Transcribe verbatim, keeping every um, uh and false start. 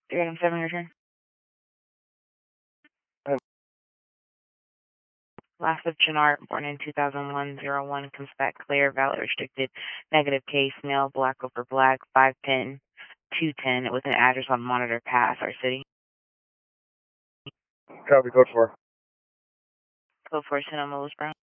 three item seven, your turn. Um, Last of Chenard, born in two thousand one, zero one, comes back clear, valid restricted, negative case, male, black over black, five ten, two ten, with an address on Monitor Pass, our city. Copy, code four. Code four, Sonoma, Lewis Brown.